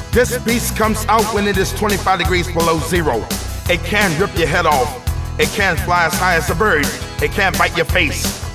This beast comes out when it is 25 degrees below zero. It can rip your head off. It can fly as high as a bird. It can bite your face.